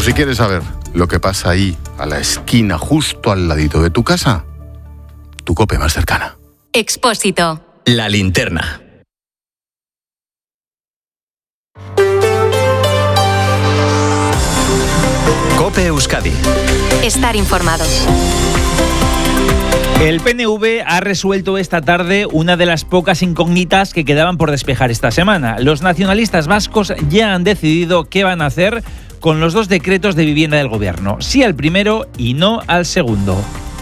si quieres saber lo que pasa ahí, a la esquina, justo al ladito de tu casa, tu COPE más cercana. Expósito. La linterna. COPE Euskadi. Estar informado. El PNV ha resuelto esta tarde una de las pocas incógnitas que quedaban por despejar esta semana. Los nacionalistas vascos ya han decidido qué van a hacer con los 2 decretos de vivienda del gobierno. Sí al primero y no al segundo.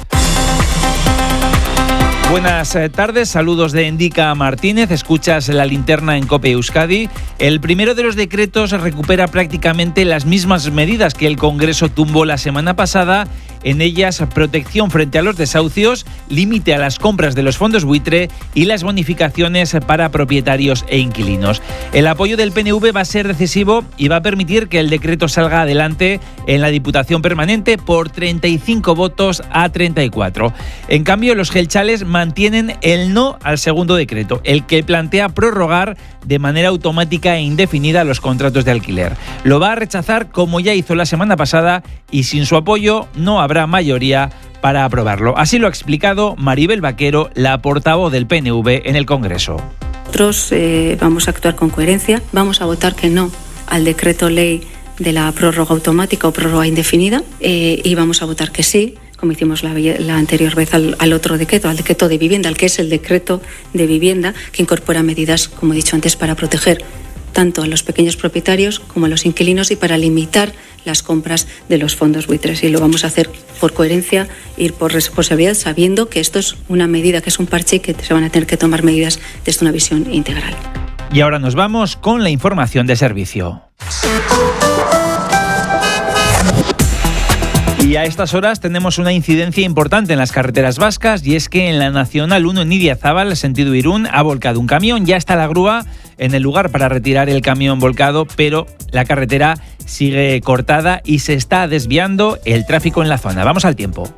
Buenas tardes, saludos de Endica Martínez, escuchas La Linterna en COPE Euskadi. El primero de los decretos recupera prácticamente las mismas medidas que el Congreso tumbó la semana pasada. En ellas, protección frente a los desahucios, límite a las compras de los fondos buitre y las bonificaciones para propietarios e inquilinos. El apoyo del PNV va a ser decisivo y va a permitir que el decreto salga adelante en la Diputación Permanente por 35 votos a 34. En cambio, los gelchales mantienen el no al segundo decreto, el que plantea prorrogar de manera automática e indefinida los contratos de alquiler. Lo va a rechazar como ya hizo la semana pasada y sin su apoyo no habrá mayoría para aprobarlo. Así lo ha explicado Maribel Vaquero, la portavoz del PNV en el Congreso. Nosotros vamos a actuar con coherencia, vamos a votar que no al decreto ley de la prórroga automática o prórroga indefinida y vamos a votar que sí, como hicimos la anterior vez al otro decreto, al decreto de vivienda, al que es el decreto de vivienda, que incorpora medidas, como he dicho antes, para proteger tanto a los pequeños propietarios como a los inquilinos y para limitar las compras de los fondos buitres. Y lo vamos a hacer por coherencia y por responsabilidad, sabiendo que esto es una medida, que es un parche y que se van a tener que tomar medidas desde una visión integral. Y ahora nos vamos con la información de servicio. Y a estas horas tenemos una incidencia importante en las carreteras vascas, y es que en la Nacional 1 en Idiazábal, sentido Irún, ha volcado un camión. Ya está la grúa en el lugar para retirar el camión volcado, pero la carretera sigue cortada y se está desviando el tráfico en la zona. Vamos al tiempo.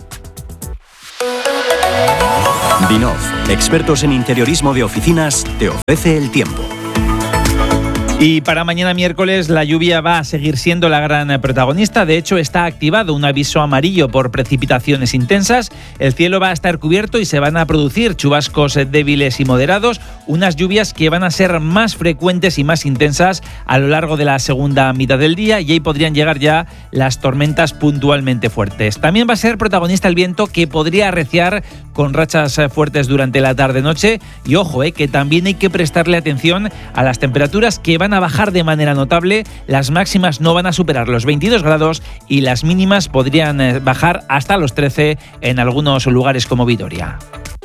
Dinov, expertos en interiorismo de oficinas, te ofrece el tiempo. Y para mañana miércoles la lluvia va a seguir siendo la gran protagonista. De hecho, está activado un aviso amarillo por precipitaciones intensas. El cielo va a estar cubierto y se van a producir chubascos débiles y moderados. Unas lluvias que van a ser más frecuentes y más intensas a lo largo de la segunda mitad del día, y ahí podrían llegar ya las tormentas puntualmente fuertes. También va a ser protagonista el viento, que podría arreciar con rachas fuertes durante la tarde-noche. Y ojo, que también hay que prestarle atención a las temperaturas, que van a bajar de manera notable. Las máximas no van a superar los 22 grados y las mínimas podrían bajar hasta los 13 en algunos lugares como Vitoria.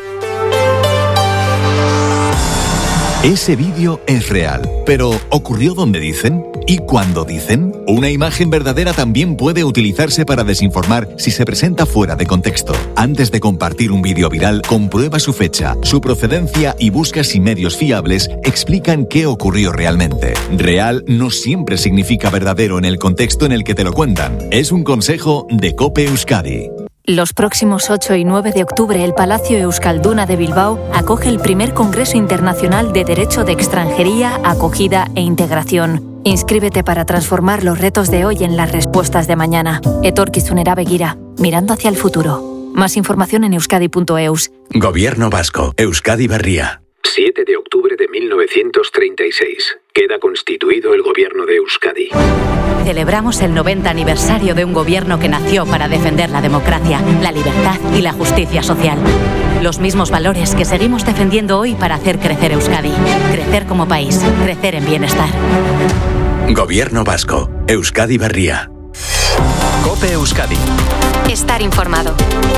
Ese vídeo es real, pero ¿ocurrió donde dicen? ¿Y cuándo dicen? Una imagen verdadera también puede utilizarse para desinformar si se presenta fuera de contexto. Antes de compartir un vídeo viral, comprueba su fecha, su procedencia y busca si medios fiables explican qué ocurrió realmente. Real no siempre significa verdadero en el contexto en el que te lo cuentan. Es un consejo de COPE Euskadi. Los próximos 8 y 9 de octubre, el Palacio Euskalduna de Bilbao acoge el primer Congreso Internacional de Derecho de Extranjería, Acogida e Integración. Inscríbete para transformar los retos de hoy en las respuestas de mañana. Etorkizunera begira, mirando hacia el futuro. Más información en euskadi.eus. Gobierno vasco, Euskadi Berria. 7 de octubre de 1936. Queda constituido el Gobierno de Euskadi. Celebramos el 90 aniversario de un gobierno que nació para defender la democracia, la libertad y la justicia social. Los mismos valores que seguimos defendiendo hoy para hacer crecer Euskadi. Crecer como país, crecer en bienestar. Gobierno vasco, Euskadi Berria. COPE Euskadi. Estar informado.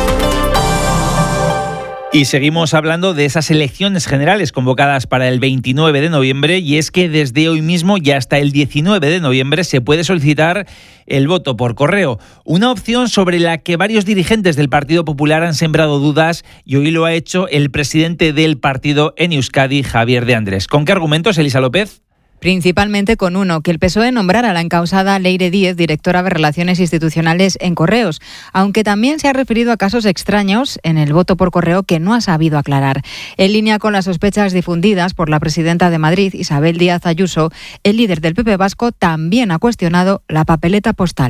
Y seguimos hablando de esas elecciones generales convocadas para el 29 de noviembre, y es que desde hoy mismo y hasta el 19 de noviembre se puede solicitar el voto por correo. Una opción sobre la que varios dirigentes del Partido Popular han sembrado dudas, y hoy lo ha hecho el presidente del partido en Euskadi, Javier de Andrés. ¿Con qué argumentos, Elisa López? Principalmente con uno, que el PSOE nombrara a la encausada Leire Díez directora de Relaciones Institucionales en Correos, aunque también se ha referido a casos extraños en el voto por correo que no ha sabido aclarar. En línea con las sospechas difundidas por la presidenta de Madrid, Isabel Díaz Ayuso, el líder del PP vasco también ha cuestionado la papeleta postal.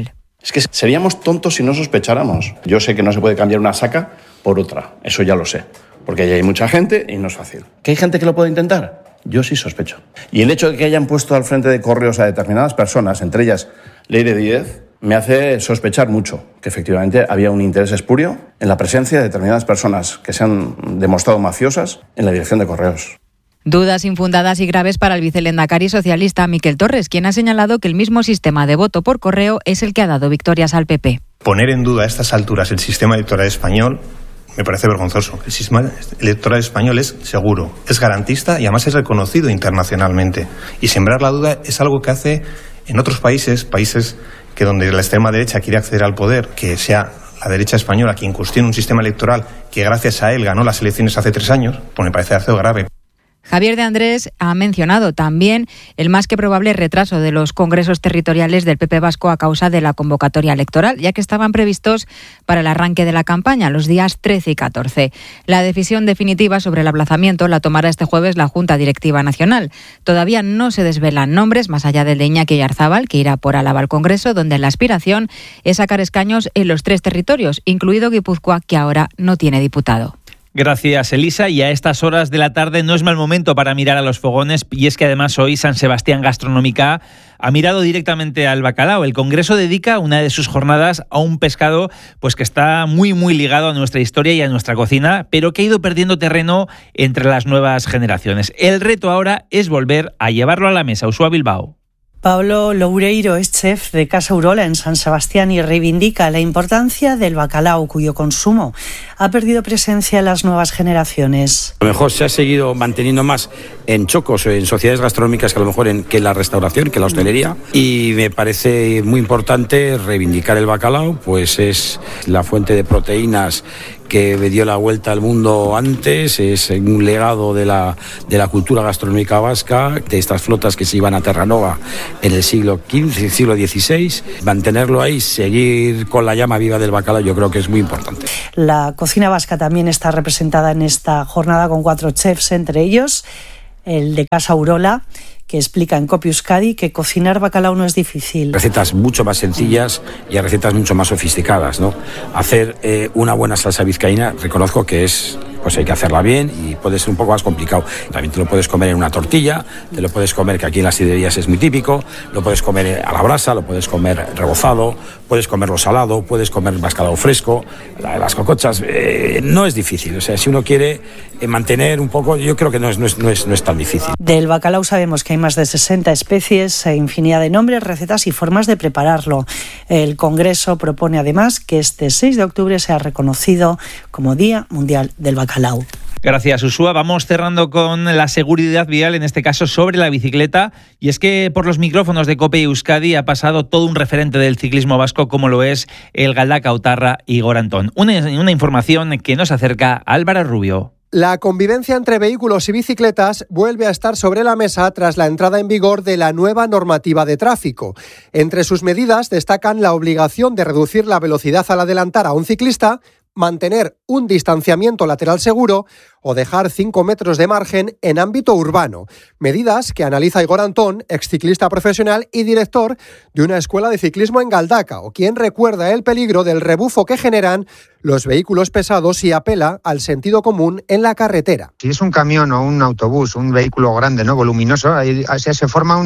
Es que seríamos tontos si no sospecháramos. Yo sé que no se puede cambiar una saca por otra, eso ya lo sé, porque ahí hay mucha gente y no es fácil. ¿Que hay gente que lo puede intentar? Yo sí sospecho. Y el hecho de que hayan puesto al frente de Correos a determinadas personas, entre ellas Leire Díez, me hace sospechar mucho que efectivamente había un interés espurio en la presencia de determinadas personas que se han demostrado mafiosas en la dirección de Correos. Dudas infundadas y graves para el vicelehendakari socialista Miquel Torres, quien ha señalado que el mismo sistema de voto por correo es el que ha dado victorias al PP. Poner en duda a estas alturas el sistema electoral español me parece vergonzoso. El sistema electoral español es seguro, es garantista y además es reconocido internacionalmente. Y sembrar la duda es algo que hace en otros países que donde la extrema derecha quiere acceder al poder, que sea la derecha española quien cuestione un sistema electoral que gracias a él ganó las elecciones hace 3 años, pues me parece algo grave. Javier de Andrés ha mencionado también el más que probable retraso de los congresos territoriales del PP vasco a causa de la convocatoria electoral, ya que estaban previstos para el arranque de la campaña los días 13 y 14. La decisión definitiva sobre el aplazamiento la tomará este jueves la Junta Directiva Nacional. Todavía no se desvelan nombres, más allá del de Iñaki Oyarzábal, que irá por Álava al Congreso, donde la aspiración es sacar escaños en los 3 territorios, incluido Guipúzcoa, que ahora no tiene diputado. Gracias, Elisa. Y a estas horas de la tarde no es mal momento para mirar a los fogones, y es que además hoy San Sebastián Gastronómica ha mirado directamente al bacalao. El Congreso dedica una de sus jornadas a un pescado pues que está muy ligado a nuestra historia y a nuestra cocina, pero que ha ido perdiendo terreno entre las nuevas generaciones. El reto ahora es volver a llevarlo a la mesa. Uxue Bilbao. Pablo Loureiro es chef de Casa Urola en San Sebastián y reivindica la importancia del bacalao, cuyo consumo ha perdido presencia en las nuevas generaciones. A lo mejor se ha seguido manteniendo más en chocos o en sociedades gastronómicas que a lo mejor que la restauración, que la hostelería, y me parece muy importante reivindicar el bacalao, pues es la fuente de proteínas que dio la vuelta al mundo antes, es un legado de la cultura gastronómica vasca, de estas flotas que se iban a Terranova en el siglo XV, siglo XVI. Mantenerlo ahí, seguir con la llama viva del bacalao, yo creo que es muy importante. La cocina vasca también está representada en esta jornada con 4 chefs, entre ellos el de Casa Urola, que explica en COPE Euskadi que cocinar bacalao no es difícil. Recetas mucho más sencillas y recetas mucho más sofisticadas, ¿no? Hacer una buena salsa vizcaína, reconozco que hay que hacerla bien y puede ser un poco más complicado. También te lo puedes comer en una tortilla, te lo puedes comer, que aquí en las sidrerías es muy típico, lo puedes comer a la brasa, lo puedes comer rebozado, puedes comerlo salado, puedes comer bacalao fresco. Las cocochas no es difícil, o sea, si uno quiere mantener un poco, yo creo que no es tan difícil. Del bacalao sabemos que hay más de 60 especies, infinidad de nombres, recetas y formas de prepararlo. El Congreso propone además que este 6 de octubre sea reconocido como Día Mundial del Bacalao. Gracias, Uxue. Vamos cerrando con la seguridad vial, en este caso sobre la bicicleta, y es que por los micrófonos de COPE Euskadi ha pasado todo un referente del ciclismo vasco como lo es el galdakautarra Igor Antón. Una información que nos acerca a Álvaro Rubio. La convivencia entre vehículos y bicicletas vuelve a estar sobre la mesa tras la entrada en vigor de la nueva normativa de tráfico. Entre sus medidas destacan la obligación de reducir la velocidad al adelantar a un ciclista, mantener un distanciamiento lateral seguro o dejar 5 metros de margen en ámbito urbano. Medidas que analiza Igor Antón, exciclista profesional y director de una escuela de ciclismo en Galdakao, quien recuerda el peligro del rebufo que generan los vehículos pesados y apela al sentido común en la carretera. Si es un camión o un autobús, un vehículo grande, ¿no?, voluminoso, ahí se forma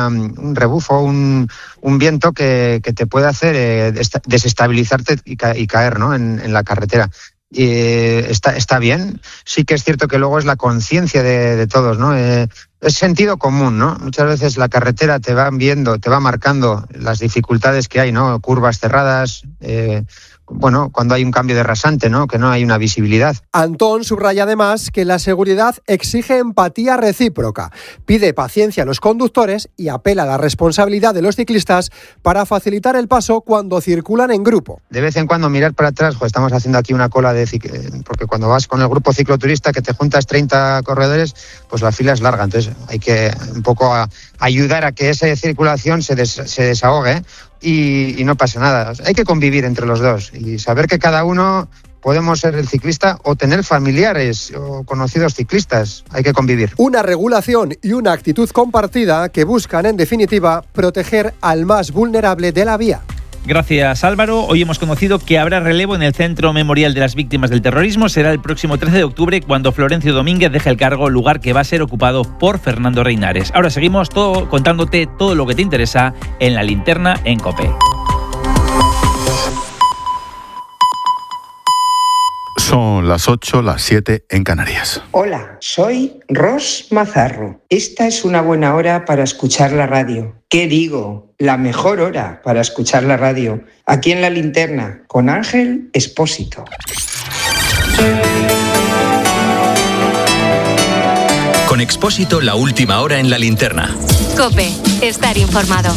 un rebufo, un viento que te puede hacer desestabilizarte y caer, ¿no?, en la carretera. Está bien. Sí que es cierto que luego es la conciencia de todos, ¿no? Es sentido común, ¿no? Muchas veces la carretera te va marcando las dificultades que hay, ¿no? Curvas cerradas, cuando hay un cambio de rasante, ¿no?, que no hay una visibilidad. Antón subraya además que la seguridad exige empatía recíproca, pide paciencia a los conductores y apela a la responsabilidad de los ciclistas para facilitar el paso cuando circulan en grupo. De vez en cuando mirar para atrás, estamos haciendo aquí una cola porque cuando vas con el grupo cicloturista que te juntas 30 corredores, pues la fila es larga, entonces hay que un poco ayudar a que esa circulación se desahogue y no pasa nada. Hay que convivir entre los dos y saber que cada uno podemos ser el ciclista o tener familiares o conocidos ciclistas. Hay que convivir. Una regulación y una actitud compartida que buscan, en definitiva, proteger al más vulnerable de la vía. Gracias, Álvaro. Hoy hemos conocido que habrá relevo en el Centro Memorial de las Víctimas del Terrorismo. Será el próximo 13 de octubre cuando Florencio Domínguez deje el cargo, lugar que va a ser ocupado por Fernando Reinares. Ahora seguimos contándote todo lo que te interesa en La Linterna en COPE. Son las 8, las 7 en Canarias. Hola, soy Ros Mazarro. Esta es una buena hora para escuchar la radio. ¿Qué digo? La mejor hora para escuchar la radio. Aquí en La Linterna, con Ángel Expósito. Con Expósito, la última hora en La Linterna. COPE, estar informado.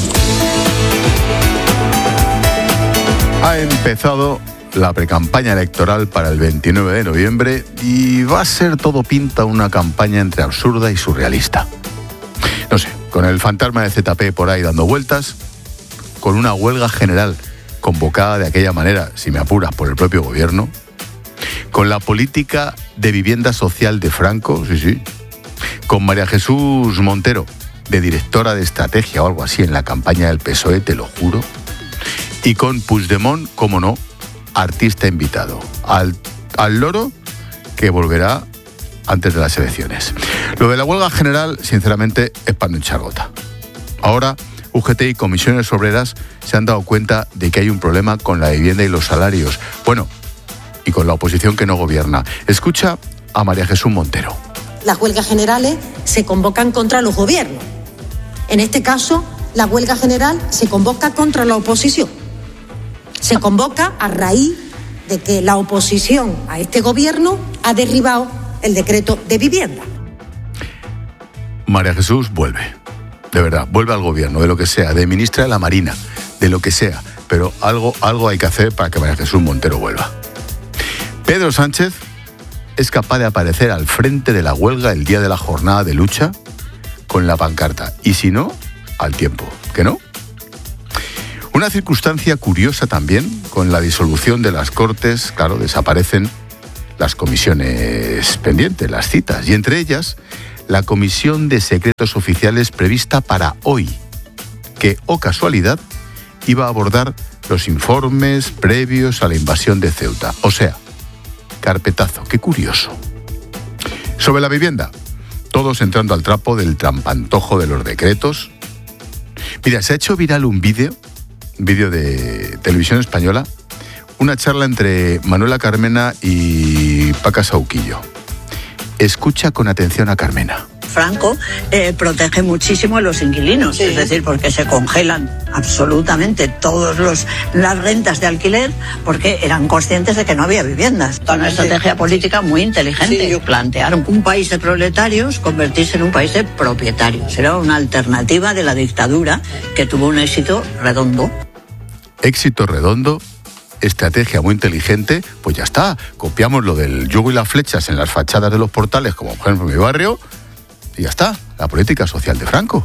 Ha empezado la precampaña electoral para el 29 de noviembre y va a ser todo pinta una campaña entre absurda y surrealista. No sé, con el fantasma de ZP por ahí dando vueltas, con una huelga general convocada de aquella manera, si me apuras, por el propio gobierno, con la política de vivienda social de Franco, sí, con María Jesús Montero, de directora de estrategia o algo así en la campaña del PSOE, te lo juro, y con Puigdemont, como no, artista invitado, al loro que volverá antes de las elecciones. Lo de la huelga general, sinceramente, es para no echar gota. Ahora, UGT y comisiones obreras se han dado cuenta de que hay un problema con la vivienda y los salarios. Bueno, y con la oposición que no gobierna. Escucha a María Jesús Montero. Las huelgas generales se convocan contra los gobiernos. En este caso, la huelga general se convoca contra la oposición. Se convoca a raíz de que la oposición a este gobierno ha derribado el decreto de vivienda. María Jesús vuelve, de verdad, vuelve al gobierno, de lo que sea, de ministra de la Marina, de lo que sea, pero algo hay que hacer para que María Jesús Montero vuelva. Pedro Sánchez es capaz de aparecer al frente de la huelga el día de la jornada de lucha con la pancarta, y si no, al tiempo, ¿que no? Una circunstancia curiosa también, con la disolución de las Cortes, claro, desaparecen las comisiones pendientes, las citas, y entre ellas la Comisión de Secretos Oficiales prevista para hoy, que, oh casualidad, iba a abordar los informes previos a la invasión de Ceuta. O sea, carpetazo, qué curioso. Sobre la vivienda, todos entrando al trapo del trampantojo de los decretos. Mira, se ha hecho viral un vídeo de Televisión Española, una charla entre Manuela Carmena y Paca Sauquillo. Escucha con atención a Carmena. Franco protege muchísimo a los inquilinos, sí. Es decir, porque se congelan absolutamente todas las rentas de alquiler porque eran conscientes de que no había viviendas. Una estrategia política muy inteligente. Sí. Plantearon un país de proletarios convertirse en un país de propietarios. Era una alternativa de la dictadura que tuvo un éxito redondo. Éxito redondo, estrategia muy inteligente, pues ya está. Copiamos lo del yugo y las flechas en las fachadas de los portales, como por ejemplo en mi barrio, y ya está, la política social de Franco.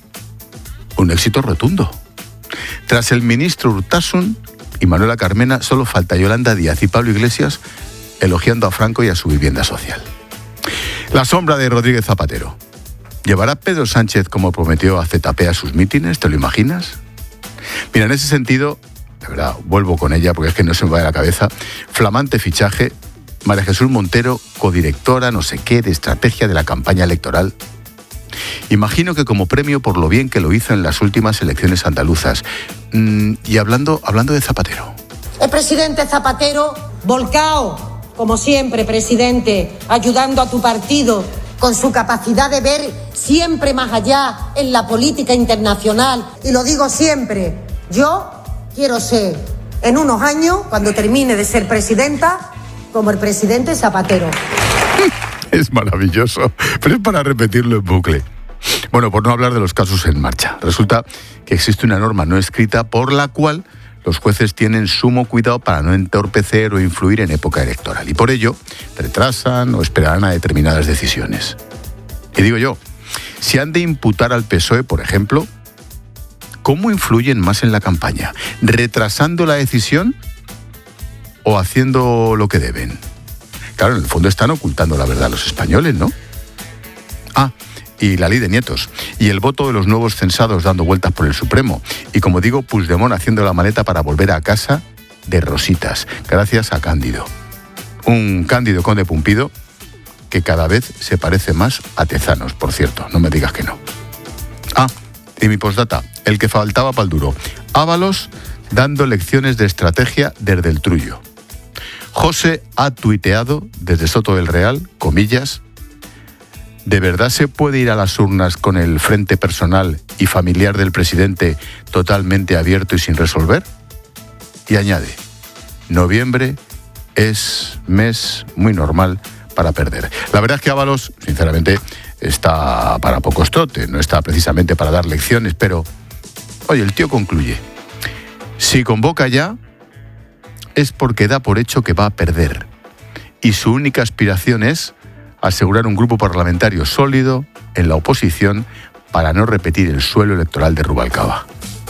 Un éxito rotundo. Tras el ministro Urtasun y Manuela Carmena, solo falta Yolanda Díaz y Pablo Iglesias elogiando a Franco y a su vivienda social. La sombra de Rodríguez Zapatero. ¿Llevará Pedro Sánchez, como prometió, a ZP a sus mítines? ¿Te lo imaginas? Mira, en ese sentido, de verdad, vuelvo con ella porque es que no se me va de la cabeza. Flamante fichaje. María Jesús Montero, codirectora, no sé qué, de estrategia de la campaña electoral. Imagino que como premio por lo bien que lo hizo en las últimas elecciones andaluzas. Y hablando de Zapatero. El presidente Zapatero, volcao, como siempre, presidente, ayudando a tu partido con su capacidad de ver siempre más allá en la política internacional. Y lo digo siempre, yo quiero ser, en unos años, cuando termine de ser presidenta, como el presidente Zapatero. Es maravilloso, pero es para repetirlo en bucle. Bueno, por no hablar de los casos en marcha. Resulta que existe una norma no escrita por la cual los jueces tienen sumo cuidado para no entorpecer o influir en época electoral. Y por ello, retrasan o esperarán a determinadas decisiones. Y digo yo, si han de imputar al PSOE, por ejemplo, ¿cómo influyen más en la campaña? ¿Retrasando la decisión o haciendo lo que deben? Claro, en el fondo están ocultando la verdad a los españoles, ¿no? y la ley de nietos, y el voto de los nuevos censados dando vueltas por el Supremo, y como digo, Puigdemont haciendo la maleta para volver a casa de rositas, gracias a Cándido. Un Cándido Conde Pumpido que cada vez se parece más a Tezanos, por cierto, no me digas que no. Ah, y mi postdata, el que faltaba pa'l duro. Ábalos dando lecciones de estrategia desde el trullo. José ha tuiteado desde Soto del Real, comillas, ¿de verdad se puede ir a las urnas con el frente personal y familiar del presidente totalmente abierto y sin resolver? Y añade, noviembre es mes muy normal para perder. La verdad es que Ábalos, sinceramente, está para pocos trotes, no está precisamente para dar lecciones, pero, oye, el tío concluye. Si convoca ya, es porque da por hecho que va a perder. Y su única aspiración es asegurar un grupo parlamentario sólido en la oposición para no repetir el suelo electoral de Rubalcaba.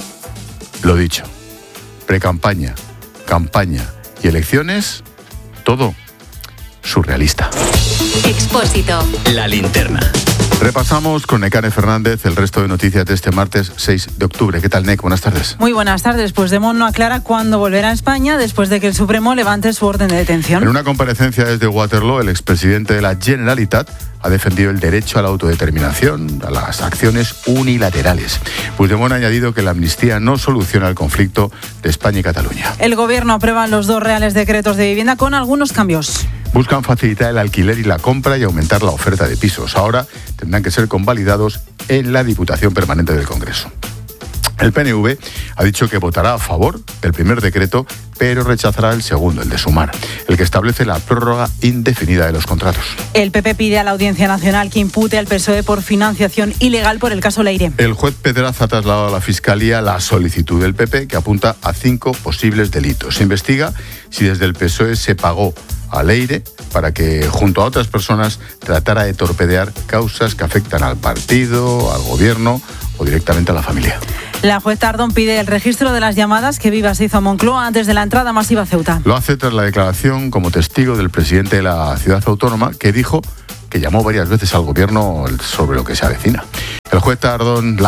Lo dicho, precampaña, campaña y elecciones, todo surrealista. Expósito. La linterna. Repasamos con Nekane Fernández el resto de noticias de este martes 6 de octubre. ¿Qué tal, Nek? Buenas tardes. Muy buenas tardes. Puigdemont no aclara cuándo volverá a España después de que el Supremo levante su orden de detención. En una comparecencia desde Waterloo, el expresidente de la Generalitat ha defendido el derecho a la autodeterminación, a las acciones unilaterales. Puigdemont ha añadido que la amnistía no soluciona el conflicto de España y Cataluña. El Gobierno aprueba los 2 reales decretos de vivienda con algunos cambios. Buscan facilitar el alquiler y la compra y aumentar la oferta de pisos. Ahora tendrán que ser convalidados en la Diputación Permanente del Congreso. El PNV ha dicho que votará a favor del primer decreto, pero rechazará el segundo, el de Sumar, el que establece la prórroga indefinida de los contratos. El PP pide a la Audiencia Nacional que impute al PSOE por financiación ilegal por el caso Leire. El juez Pedraza ha trasladado a la Fiscalía la solicitud del PP, que apunta a 5 posibles delitos. Se investiga si desde el PSOE se pagó a Leire para que, junto a otras personas, tratara de torpedear causas que afectan al partido, al gobierno o directamente a la familia. La juez Tardón pide el registro de las llamadas que Vivas hizo a Moncloa antes de la entrada masiva a Ceuta. Lo hace tras la declaración como testigo del presidente de la ciudad autónoma, que dijo que llamó varias veces al gobierno sobre lo que se avecina. La juez Tardón,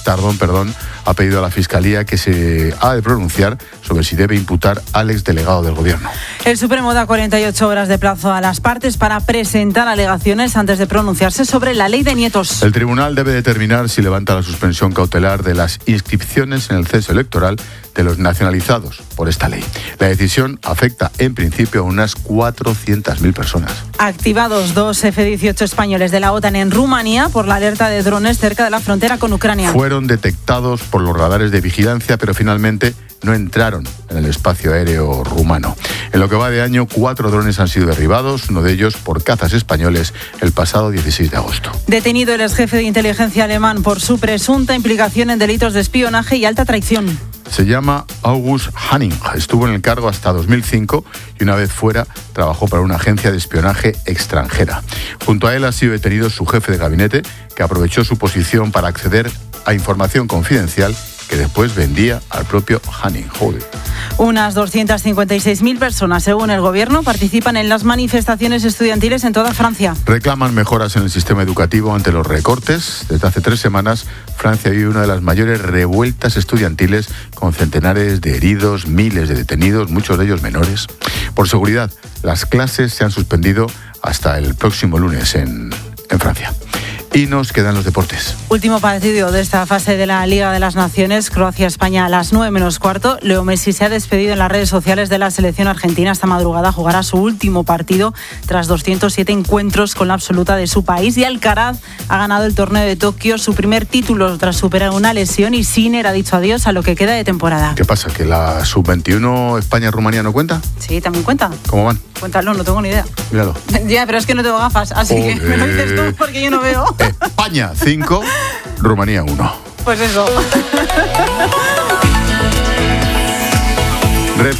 ha pedido a la Fiscalía que se ha de pronunciar sobre si debe imputar al exdelegado del gobierno. El Supremo da 48 horas de plazo a las partes para presentar alegaciones antes de pronunciarse sobre la ley de nietos. El tribunal debe determinar si levanta la suspensión cautelar de las inscripciones en el censo electoral de los nacionalizados por esta ley. La decisión afecta en principio a unas 400.000 personas. Activados 2 F-18 españoles de la OTAN en Rumanía por la alerta de drones cerca de la frontera con Ucrania. Fueron detectados por los radares de vigilancia, pero finalmente no entraron en el espacio aéreo rumano. En lo que va de año, 4 drones han sido derribados, uno de ellos por cazas españoles, el pasado 16 de agosto. Detenido el exjefe de inteligencia alemán por su presunta implicación en delitos de espionaje y alta traición. Se llama August Hanning. Estuvo en el cargo hasta 2005 y una vez fuera trabajó para una agencia de espionaje extranjera. Junto a él ha sido detenido su jefe de gabinete, que aprovechó su posición para acceder a información confidencial que después vendía al propio Hanning. Joder. Unas 256.000 personas, según el gobierno, participan en las manifestaciones estudiantiles en toda Francia. Reclaman mejoras en el sistema educativo ante los recortes. Desde hace 3 semanas, Francia vive una de las mayores revueltas estudiantiles, con centenares de heridos, miles de detenidos, muchos de ellos menores. Por seguridad, las clases se han suspendido hasta el próximo lunes en Francia. Y nos quedan los deportes. Último partido de esta fase de la Liga de las Naciones, Croacia-España a las 9:15. Leo Messi se ha despedido en las redes sociales de la selección argentina. Esta madrugada jugará su último partido tras 207 encuentros con la absoluta de su país. Y Alcaraz ha ganado el torneo de Tokio, su primer título tras superar una lesión, y Sinner ha dicho adiós a lo que queda de temporada. ¿Qué pasa? ¿Que la sub-21 España-Rumanía no cuenta? Sí, también cuenta. ¿Cómo van? Cuéntalo, no tengo ni idea. Míralo. Ya, pero es que no tengo gafas, así que me lo dices tú porque yo no veo. España 5, Rumanía 1. Pues eso. Repsol.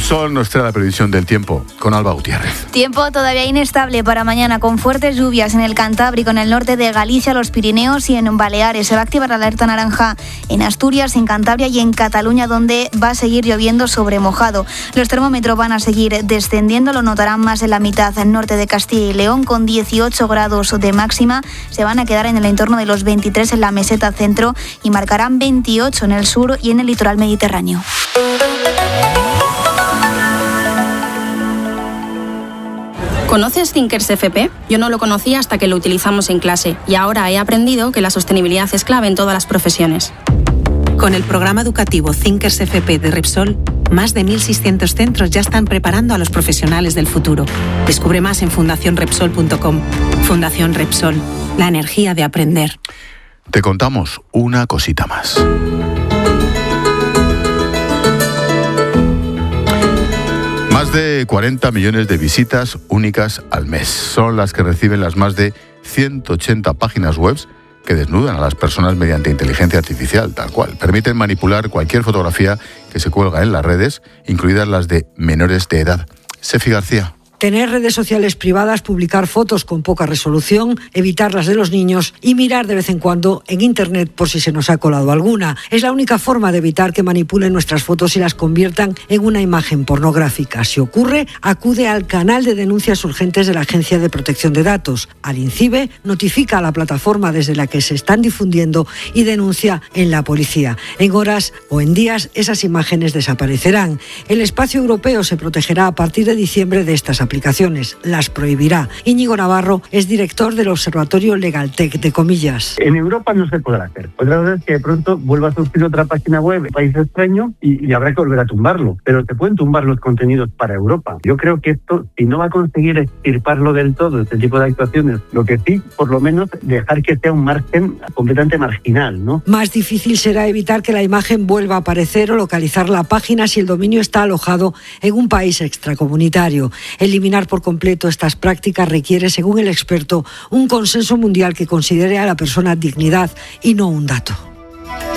Repsol nos trae la previsión del tiempo con Alba Gutiérrez. Tiempo todavía inestable para mañana, con fuertes lluvias en el Cantábrico, en el norte de Galicia, los Pirineos y en Baleares. Se va a activar la alerta naranja en Asturias, en Cantabria y en Cataluña, donde va a seguir lloviendo sobre mojado. Los termómetros van a seguir descendiendo, lo notarán más en la mitad norte de Castilla y León, con 18 grados de máxima. Se van a quedar en el entorno de los 23 en la meseta centro y marcarán 28 en el sur y en el litoral mediterráneo. ¿Conoces Thinkers FP? Yo no lo conocía hasta que lo utilizamos en clase y ahora he aprendido que la sostenibilidad es clave en todas las profesiones. Con el programa educativo Thinkers FP de Repsol, más de 1.600 centros ya están preparando a los profesionales del futuro. Descubre más en fundacionrepsol.com. Fundación Repsol, la energía de aprender. Te contamos una cosita más. Más de 40 millones de visitas únicas al mes. Son las que reciben las más de 180 páginas web que desnudan a las personas mediante inteligencia artificial, tal cual. Permiten manipular cualquier fotografía que se cuelga en las redes, incluidas las de menores de edad. Sefi García. Tener redes sociales privadas, publicar fotos con poca resolución, evitar las de los niños y mirar de vez en cuando en Internet por si se nos ha colado alguna. Es la única forma de evitar que manipulen nuestras fotos y las conviertan en una imagen pornográfica. Si ocurre, acude al canal de denuncias urgentes de la Agencia de Protección de Datos. Al INCIBE, notifica a la plataforma desde la que se están difundiendo y denuncia en la policía. En horas o en días, esas imágenes desaparecerán. El espacio europeo se protegerá a partir de diciembre de estas aplicaciones, las prohibirá. Íñigo Navarro es director del Observatorio Legaltech de Comillas. En Europa no se podrá hacer. Otra vez es que de pronto vuelva a surgir otra página web en país extraño y habrá que volver a tumbarlo. Pero te pueden tumbar los contenidos para Europa. Yo creo que esto, si no va a conseguir extirparlo del todo, este tipo de actuaciones, lo que sí, por lo menos, dejar que sea un margen completamente marginal, ¿no? Más difícil será evitar que la imagen vuelva a aparecer o localizar la página si el dominio está alojado en un país extracomunitario. Eliminar por completo estas prácticas requiere, según el experto, un consenso mundial que considere a la persona dignidad y no un dato.